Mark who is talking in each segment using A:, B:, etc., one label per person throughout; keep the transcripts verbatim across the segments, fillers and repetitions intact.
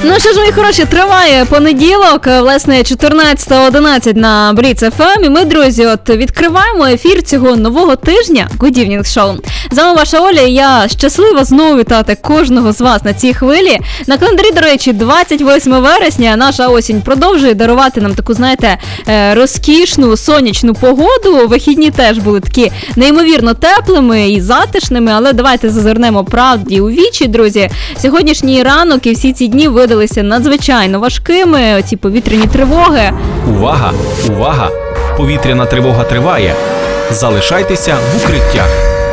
A: Ну що ж, мої хороші, триває понеділок, власне, чотирнадцята одинадцять на Бліц еф ем. І ми, друзі, от відкриваємо ефір цього нового тижня Good Evening Show. З вами ваша Оля, і я щаслива знову вітати кожного з вас на цій хвилі. На календарі, до речі, двадцять восьме вересня, наша осінь продовжує дарувати нам таку, знаєте, розкішну сонячну погоду. Вихідні теж були такі неймовірно теплими і затишними, але давайте зазирнемо правді у вічі, друзі. Сьогоднішній ранок і всі ці дні видалися надзвичайно важкими, оці повітряні тривоги.
B: Увага! Увага! Повітряна тривога триває. Залишайтеся в укриттях.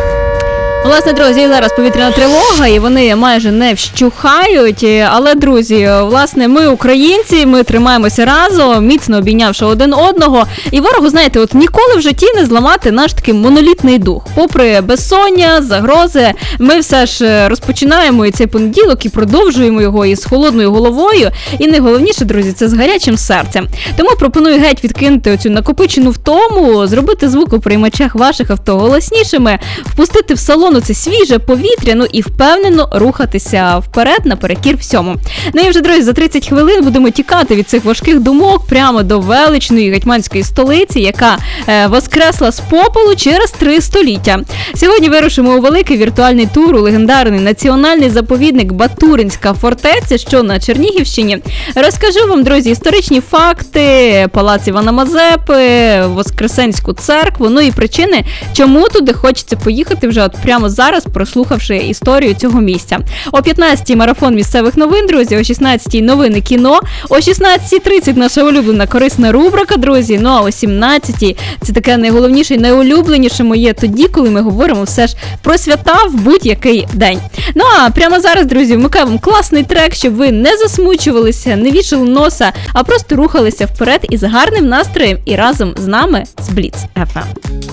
A: Власне, друзі, зараз повітряна тривога, і вони майже не вщухають. Але, друзі, власне, ми українці, ми тримаємося разом, міцно обійнявши один одного. І ворогу, знаєте, от ніколи в житті не зламати наш такий монолітний дух. Попри безсоння, загрози, ми все ж розпочинаємо і цей понеділок, і продовжуємо його із холодною головою. І найголовніше, друзі, це з гарячим серцем. Тому пропоную геть відкинути оцю накопичену втому, зробити звук у приймачах ваших авто голоснішими, впустити в салон це свіже повітря, ну і впевнено рухатися вперед наперекір всьому. Ну і вже, друзі, за тридцять хвилин будемо тікати від цих важких думок прямо до величної гетьманської столиці, яка е, воскресла з попелу через три століття. Сьогодні вирушимо у великий віртуальний тур у легендарний національний заповідник Батуринська фортеця, що на Чернігівщині. Розкажу вам, друзі, історичні факти, палац Івана Мазепи, Воскресенську церкву, ну і причини, чому туди хочеться поїхати вже от прямо зараз, прослухавши історію цього місця. О п'ятнадцятій марафон місцевих новин, друзі, о шістнадцятій новини кіно, о шістнадцятій тридцять наша улюблена корисна рубрика, друзі, ну а о сімнадцятій це таке найголовніше і найулюбленіше моє тоді, коли ми говоримо все ж про свята в будь-який день. Ну а прямо зараз, друзі, вмикаю вам класний трек, щоб ви не засмучувалися, не вішали носа, а просто рухалися вперед із гарним настроєм і разом з нами з Бліц еф ем.